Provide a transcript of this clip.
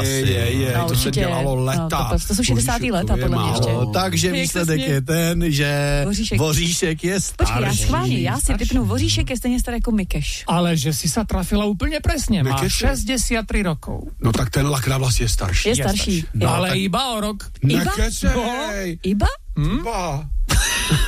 No, to se dělalo leta. No, to jsou 60. léta, podle mě ještě. Takže výsledek je ten, že voříšek je starší. Počkej, já schválně, já si typnu, voříšek je stejně starý jako Mikeš. Ale že si sa trafila úplne presne, má 63 rokov. No tak ten lak na vlasy je starší. Je starší. No, ale iba o rok. Iba? Nekecej. Iba? Iba.